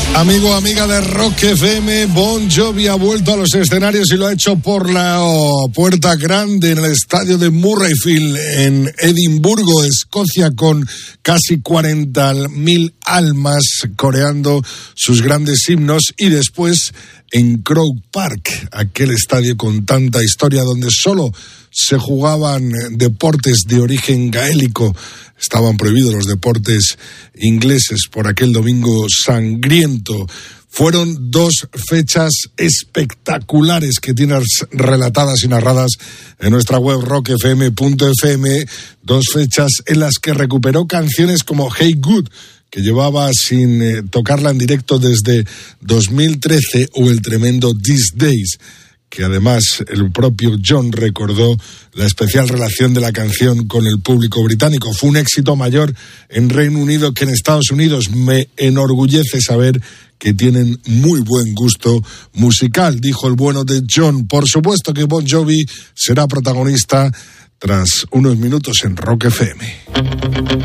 Amigo, amiga de Rock FM, Bon Jovi ha vuelto a los escenarios y lo ha hecho por la puerta grande en el estadio de Murrayfield en Edimburgo, Escocia, con casi 40.000 almas coreando sus grandes himnos, y después en Croke Park, aquel estadio con tanta historia donde solo se jugaban deportes de origen gaélico. Estaban prohibidos los deportes ingleses por aquel domingo sangriento. Fueron 2 fechas espectaculares que tienes relatadas y narradas en nuestra web rockfm.fm. 2 fechas en las que recuperó canciones como Hey Good, que llevaba sin tocarla en directo desde 2013, o el tremendo These Days, que además el propio John recordó la especial relación de la canción con el público británico. Fue un éxito mayor en Reino Unido que en Estados Unidos. Me enorgullece saber que tienen muy buen gusto musical, dijo el bueno de John. Por supuesto que Bon Jovi será protagonista tras unos minutos en Rock FM.